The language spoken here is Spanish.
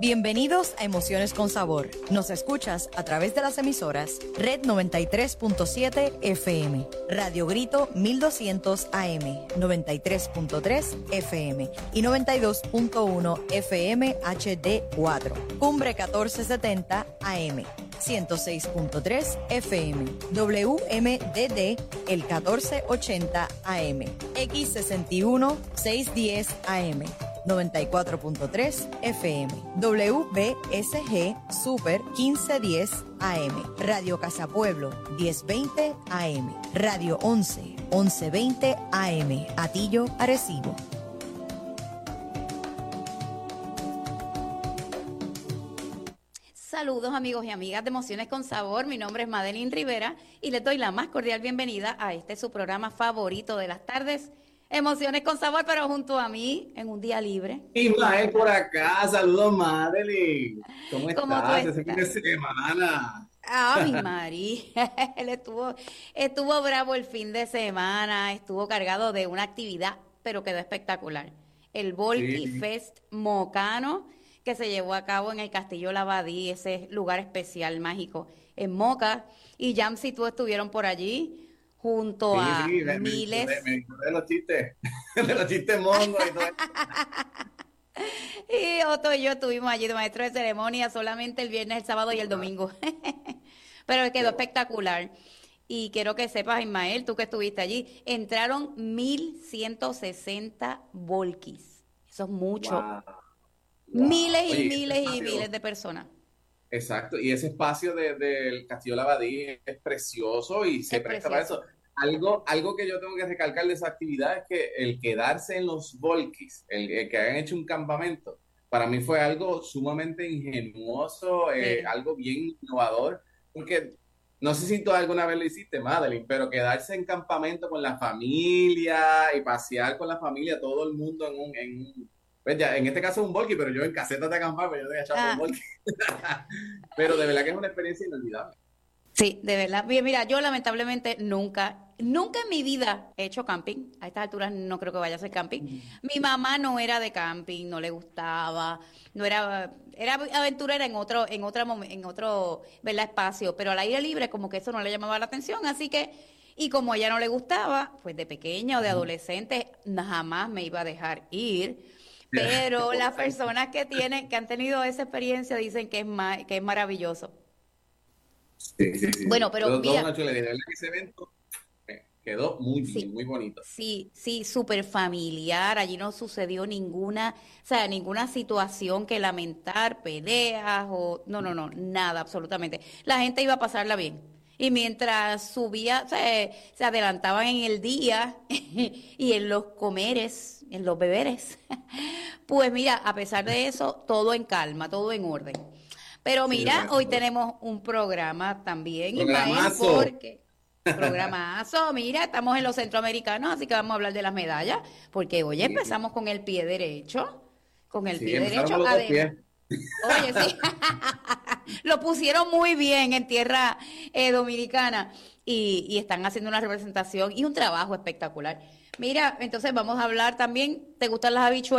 Bienvenidos a Emociones con Sabor. Nos escuchas a través de las emisoras Red 93.7 FM, Radio Grito 1200 AM, 93.3 FM y 92.1 FM HD4, Cumbre 1470 AM. 106.3 FM, WMDD el 1480 AM, X61 610 AM, 94.3 FM, WBSG Super 1510 AM, Radio Casa Pueblo 1020 AM, Radio 1120 AM, Atillo, Arecibo. Saludos amigos y amigas de Emociones con Sabor, mi nombre es Madeline Rivera y les doy la más cordial bienvenida a este su programa favorito de las tardes, Emociones con Sabor, pero junto a mí en un día libre. Ismael por acá, saludos Madeline, ¿cómo estás? Ese fin de semana. Ah, mi María, él estuvo bravo el fin de semana, estuvo cargado de una actividad, pero quedó espectacular. El Volky Fest Mocano, que se llevó a cabo en el Castillo Labadí, ese lugar especial, mágico, en Moca, y Yamsi y tú estuvieron por allí, junto a miles... Me de los chistes, de los chistes mongos y todo. Y Otto y yo estuvimos allí de maestro de ceremonia solamente el viernes, el sábado y el domingo. Pero quedó espectacular. Y quiero que sepas, Ismael, tú que estuviste allí, entraron 1,160 volquis. Eso es mucho. Wow. Miles Oye, y miles y miles de personas. Exacto, y ese espacio del Castillo Labadí es precioso y se presta para eso. Algo que yo tengo que recalcar de esa actividad es que el quedarse en los volquis, el que hayan hecho un campamento, para mí fue algo sumamente ingenuoso, algo bien innovador, porque no sé si tú alguna vez lo hiciste, Madeline, pero quedarse en campamento con la familia y pasear con la familia, todo el mundo pues ya, en este caso es un volky, pero yo en casetas de acampar, pero yo tenía echado un volky. Pero de verdad que es una experiencia inolvidable. Sí, de verdad. Mira, yo lamentablemente nunca en mi vida he hecho camping. A estas alturas no creo que vaya a hacer camping. Mi mamá no era de camping, no le gustaba, era aventurera en otro, ¿verdad? Espacio, pero al aire libre como que eso no le llamaba la atención, así que, y como a ella no le gustaba, pues de pequeña o de adolescente jamás me iba a dejar ir. Pero las personas que han tenido esa experiencia dicen que es maravilloso. Sí. Bueno, pero mira, una chulería. De verdad que ese evento quedó muy bien, muy bonito. Sí, súper familiar. Allí no sucedió ninguna situación que lamentar, peleas no, nada, absolutamente. La gente iba a pasarla bien. Y mientras subía, se adelantaban en el día y en los comeres, en los beberes. Pues mira, a pesar de eso, todo en calma, todo en orden. Pero mira, hoy tenemos un programa también, Programazo. Programazo, mira, estamos en los centroamericanos, así que vamos a hablar de las medallas, porque hoy empezamos con el pie derecho, pie derecho. Oye, sí, lo pusieron muy bien en tierra dominicana y están haciendo una representación y un trabajo espectacular. Mira, entonces vamos a hablar también, ¿te gustan las habichuelas?